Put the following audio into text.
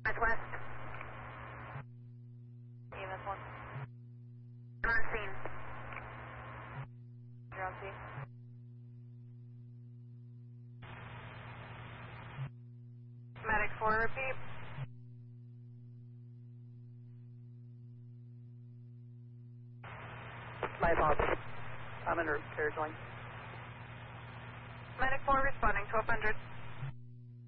Northwest. EMS 1. On scene. You're on scene. Medic 4, repeat. My apologies. I'm under carriage line. Medic 4 responding, 1200.